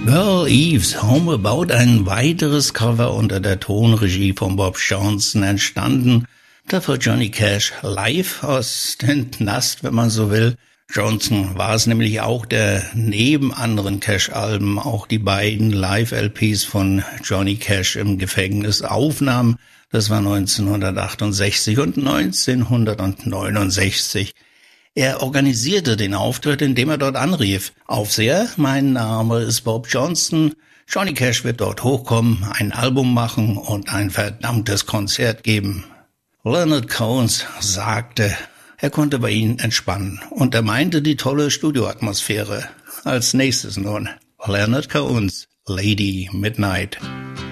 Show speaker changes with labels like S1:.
S1: Girl Eve's Home About, ein weiteres Cover unter der Tonregie von Bob Johnson entstanden. Dafür Johnny Cash live aus dem Knast, wenn man so will. Johnson war es nämlich auch, der neben anderen Cash-Alben auch die beiden Live-LPs von Johnny Cash im Gefängnis aufnahm. Das war 1968 und 1969. Er organisierte den Auftritt, indem er dort anrief: Aufseher, mein Name ist Bob Johnson. Johnny Cash wird dort hochkommen, ein Album machen und ein verdammtes Konzert geben. Leonard Cohen sagte, er konnte bei ihnen entspannen und er meinte die tolle Studioatmosphäre. Als nächstes nun Leonard Cohen, Lady Midnight.